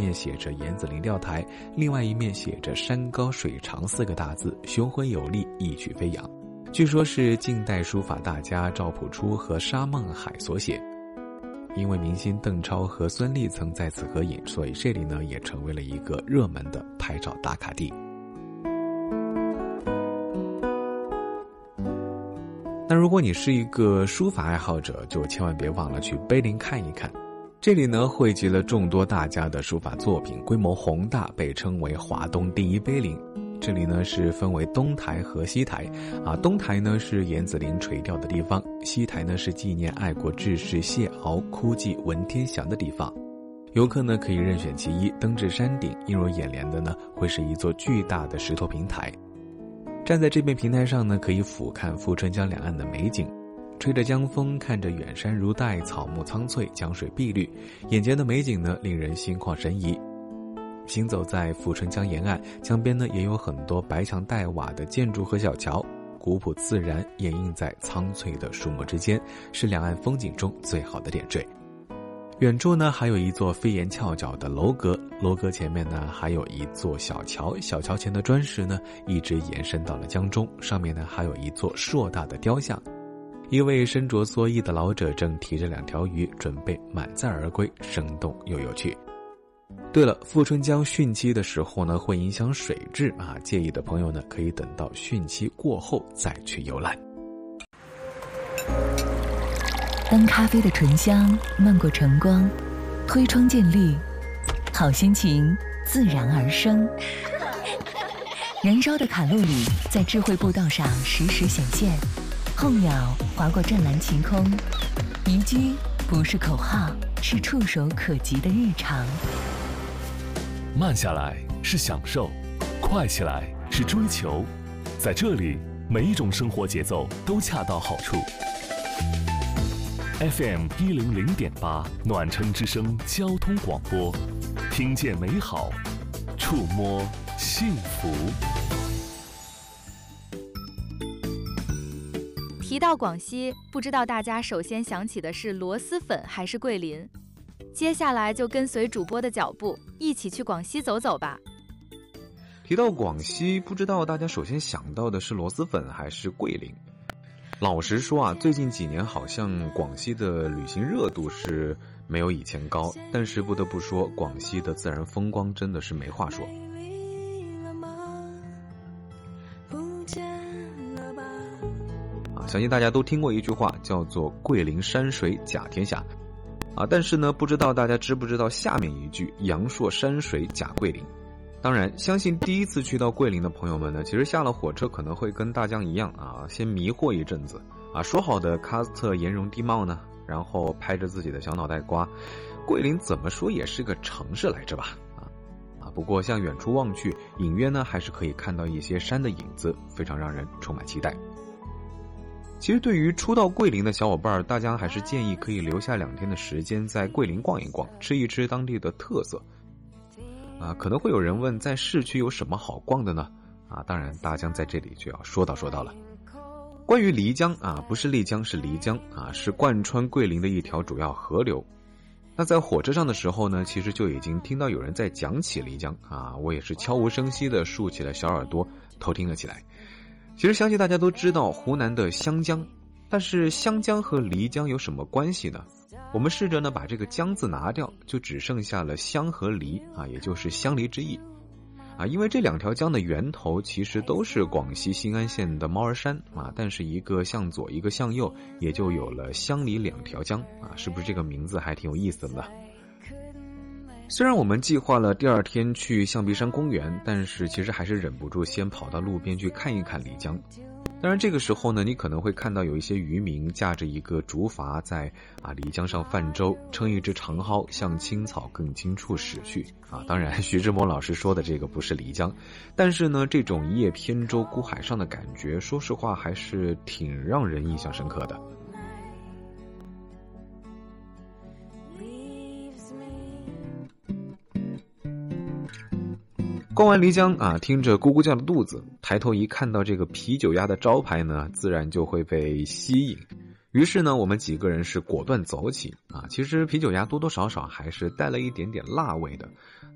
面写着严子陵钓台，另外一面写着山高水长4个大字，雄浑有力，意趣飞扬。据说是近代书法大家赵朴初和沙孟海所写。因为明星邓超和孙俪曾在此合影，所以这里呢也成为了一个热门的拍照打卡地。那如果你是一个书法爱好者，就千万别忘了去碑林看一看。这里呢汇集了众多大家的书法作品，规模宏大，被称为华东第一碑林。这里呢是分为东台和西台，东台呢是严子陵垂钓的地方，西台呢是纪念爱国志士谢敖哭祭文天祥的地方。游客呢可以任选其一，登至山顶，映入眼帘的呢会是一座巨大的石头平台。站在这片平台上呢，可以俯瞰富春江两岸的美景，吹着江风，看着远山如黛，草木苍翠，江水碧绿，眼前的美景呢令人心旷神怡。行走在富春江沿岸，江边呢也有很多白墙黛瓦的建筑和小桥，古朴自然掩映在苍翠的树木之间，是两岸风景中最好的点缀。远处呢还有一座飞檐翘角的楼阁，楼阁前面呢还有一座小桥，小桥前的砖石呢一直延伸到了江中，上面呢还有一座硕大的雕像。一位身着蓑衣的老者正提着2条鱼准备满载而归，生动又有趣。对了，富春江汛期的时候呢会影响水质介意的朋友呢可以等到汛期过后再去游览。 当咖啡的醇香漫过晨光，推窗见绿，好心情自然而生。燃烧的卡路里在智慧步道上实时显现，候鸟划过湛蓝晴空，宜居不是口号，是触手可及的日常。 慢下来是享受，快起来是追求，在这里每一种生活节奏都恰到好处。FM 100.8暖城之声交通广播，听见美好，触摸幸福。 提到广西，不知道大家首先想起的是螺蛳粉还是桂林？接下来就跟随主播的脚步，一起去广西走走吧。 提到广西，不知道大家首先想到的是螺蛳粉还是桂林？老实说最近几年好像广西的旅行热度是没有以前高，但是不得不说，广西的自然风光真的是没话说。相信大家都听过一句话，叫做桂林山水甲天下但是呢，不知道大家知不知道下面一句阳朔山水甲桂林。当然，相信第一次去到桂林的朋友们呢，其实下了火车可能会跟大江一样先迷惑一阵子说好的喀斯特岩溶地貌呢，然后拍着自己的小脑袋瓜，桂林怎么说也是个城市来着吧不过向远处望去，隐约呢还是可以看到一些山的影子，非常让人充满期待。其实对于初到桂林的小伙伴，大家还是建议可以留下2天的时间在桂林逛一逛，吃一吃当地的特色可能会有人问，在市区有什么好逛的呢当然大江在这里就要说到了。关于漓江不是丽江，是漓江是贯穿桂林的一条主要河流。那在火车上的时候呢，其实就已经听到有人在讲起漓江我也是悄无声息地竖起了小耳朵偷听了起来。其实相信大家都知道湖南的湘江，但是湘江和漓江有什么关系呢？我们试着呢把这个江字拿掉，就只剩下了湘和漓也就是相离之意因为这2条江的源头其实都是广西兴安县的猫儿山但是一个向左一个向右，也就有了湘漓2条江是不是这个名字还挺有意思的呢？虽然我们计划了第2天去象鼻山公园，但是其实还是忍不住先跑到路边去看一看漓江。当然这个时候呢，你可能会看到有一些渔民驾着一个竹筏在漓江上泛舟，撑一只长篙向青草更青处驶去当然徐志摩老师说的这个不是漓江，但是呢这种一叶扁舟孤海上的感觉，说实话还是挺让人印象深刻的。逛完漓江听着咕咕叫的肚子，抬头一看到这个啤酒鸭的招牌呢，自然就会被吸引。于是呢，我们几个人是果断走起其实啤酒鸭多多少少还是带了一点点辣味的